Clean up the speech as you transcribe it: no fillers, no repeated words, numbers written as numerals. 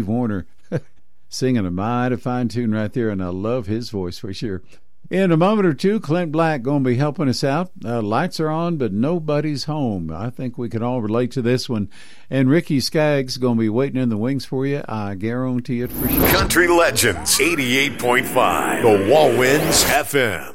Steve Wariner singing a mighty fine tune right there, and I love his voice for sure. In a moment or two, Clint Black going to be helping us out. Lights are on, but nobody's home. I think we can all relate to this one. And Ricky Skaggs going to be waiting in the wings for you. I guarantee it for sure. Country Legends 88.5, The Wallwinds FM.